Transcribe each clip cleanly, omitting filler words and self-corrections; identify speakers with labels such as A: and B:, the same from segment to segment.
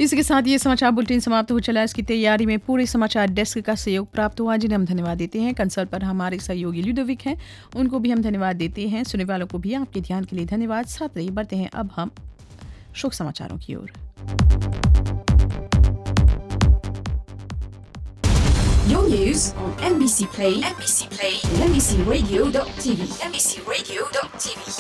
A: इसी के साथ ये समाचार बुलेटिन समाप्त हो चला। इसकी तैयारी में पूरे समाचार डेस्क का सहयोग प्राप्त हुआ, जिन्हें हम धन्यवाद देते हैं। कंसोल पर हमारे सहयोगी ल्यूडोविक हैं, उनको भी हम धन्यवाद देते हैं। सुनने वालों को भी आपके ध्यान के लिए धन्यवाद। साथ रहिए, बढ़ते हैं अब हम शोक समाचारों की ओर।
B: Your news on NBC Play, NBC Play, and NBCRadio.tv, NBCRadio.tv.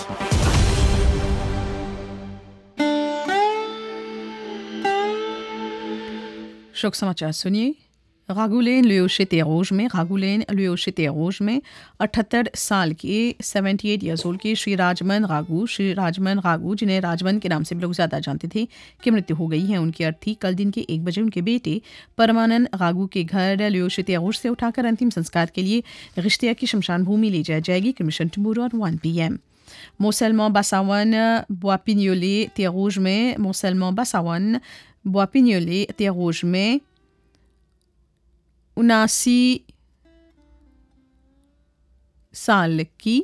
A: शोक समाचार सुनिए। रागुलेन ल्योशेतेरोज में 78 साल के 78 ईयर्स ओल्ड के श्री राजमन रागू, जिन्हें राजमन के नाम से भी लोग ज़्यादा जानते थे, की मृत्यु हो गई है। उनकी अर्थी कल दिन के 1 बजे उनके बेटे परमानंद रागू के घर ल्योशेतेरोज से उठाकर अंतिम संस्कार के लिए रिश्तिया की शमशान भूमि ले जाई जाएगी। Commission tomorrow at 1 PM। मोसेलमो बासावन बोआपिन्योले तेरोज में 79 साल की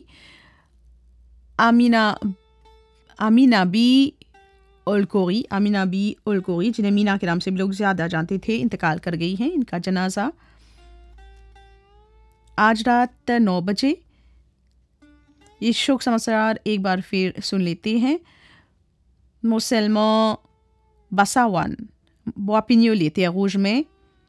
A: आमीना बी ओलकोरी, जिन्हें मीना के नाम से भी लोग ज़्यादा जानते थे, इंतकाल कर गई हैं। इनका जनाजा आज रात 9 बजे। ये शोक समाचार एक बार फिर सुन लेते हैं। मोसेलमो बासावन बोआपिन्योले तेरोज में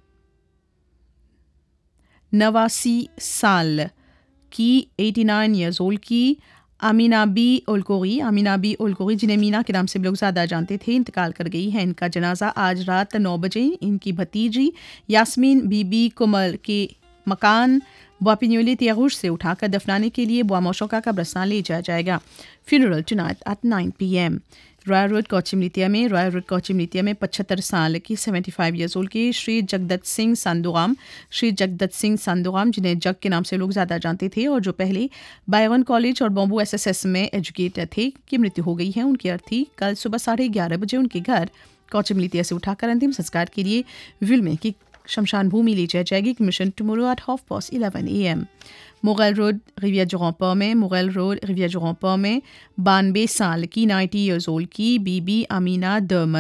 A: 89 साल की 89 ईयर्स ओल्ड की आमीना बी ओलकोरी, जिन्हें मीना के नाम से लोग ज़्यादा जानते थे, इंतकाल कर गई हैं। इनका जनाजा आज रात 9 बजे इनकी भतीजी यास्मीन बीबी कुमल के मकान बोआपिन्योले तेरोज से उठाकर दफनाने के लिए बोआमोशो का कब्रिस्तान ले जाया जाएगा। Funeral tonight at 9 PM। Royal road कोचिमलितिया में 75 साल की 75 ईयर्स ओल्ड के श्री जगदत्त सिंह सांदोराम, जिन्हें जग के नाम से लोग ज़्यादा जानते थे और जो पहले बायरन कॉलेज और बॉम्बू SSS में एजुकेटर थे, की मृत्यु हो गई है। उनकी अर्थी कल सुबह 11:30 बजे उनके घर कोचिमलितिया से उठाकर अंतिम संस्कार के लिए विल्मे की शमशान भूमि ले जाई जाएगी। Mission tomorrow at 11:30 AM। Mughal road रिविया जोरंपा में 92 साल की 90 ईयर्स ओल्ड की बीबी आमीना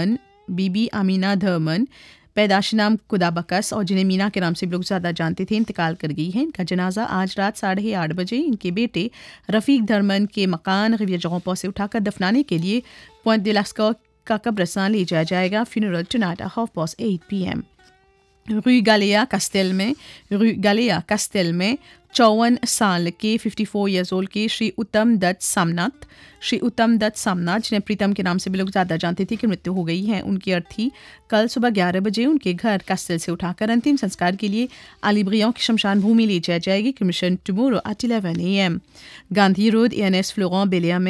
A: धर्मन, पैदाश नाम कुदाबकस और जिन्हें मीना के नाम से लोग ज़्यादा जानते थे, इंतकाल कर गई हैं। इनका जनाजा आज रात 8:30 बजे इनके बेटे रफ़ीक धर्मन के मकान रिविया जोरंपा से उठाकर दफनाने के लिए पॉइंट दे लास्को का कब्रिस्तान ले जाया जाएगा। Funeral tonight at 8:30 PM। रू गालिया कास्टेल में 54 साल के 54 ईयर्स ओल्ड के श्री उत्तम दत्त सामनाथ, जिन्हें प्रीतम के नाम से भी लोग ज़्यादा जानते थे, कि मृत्यु हो गई है। उनकी अर्थी कल सुबह 11 बजे उनके घर कास्टेल से उठाकर अंतिम संस्कार के लिए आलिब्रियों की शमशान भूमि ले जाई जाएगी। Commission tomorrow at 11 AM। Gandhi road ANS फ्लोरेंट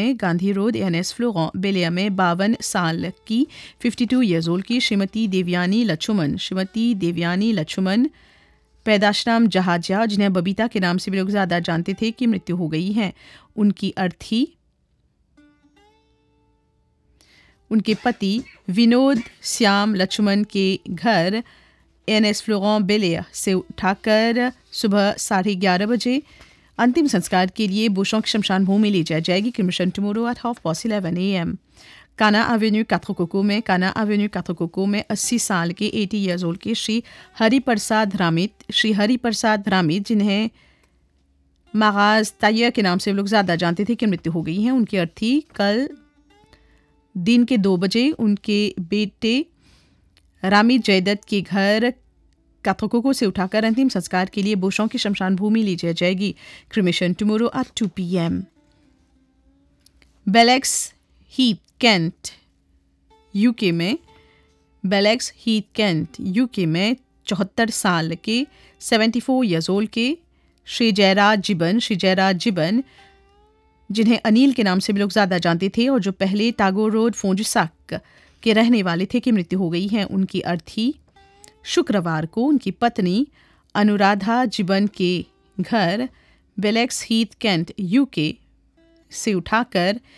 A: बेलिया में 52 साल की 52 ईयर्स ओल्ड की श्रीमती देवयानी लक्ष्मण, पैदाश नाम जहाजिया, जिन्हें बबीता के नाम से भी लोग ज़्यादा जानते थे, की मृत्यु हो गई है। उनकी अर्थी उनके पति विनोद श्याम लक्ष्मण के घर ANS फ्लोरेंट बेलिया से उठाकर सुबह 11:30 बजे अंतिम संस्कार के लिए बुशों की शमशान भूमि ले जाई जाएगी। Commission tomorrow at 11:30 AM। काना एवेन्यू काथ्रोकोको में 80 साल के 80 ईयर्स ओल्ड के श्री हरिप्रसाद रामित, जिन्हें मागाज ताइया के नाम से लोग ज़्यादा जानते थे, कि मृत्यु हो गई है। उनकी अर्थी कल दिन के 2 बजे उनके बेटे रामित जयदत्त के घर काथ्रोकोको से उठाकर अंतिम संस्कार के लिए बुशों की शमशान भूमि ले जाई जाएगी। Cremation tomorrow at 2 PM। बेलेक्स Heath Kent UK में 74 साल के 74 ईयर्स ओल्ड के श्री जयराज जिबन, जिन्हें अनिल के नाम से भी लोग ज़्यादा जानते थे और जो पहले टागोर रोड फोंजुसाक के रहने वाले थे, की मृत्यु हो गई है। उनकी अर्थी शुक्रवार को उनकी पत्नी अनुराधा जिबन के घर बेलेक्स हीथ कैंट यूके से उठाकर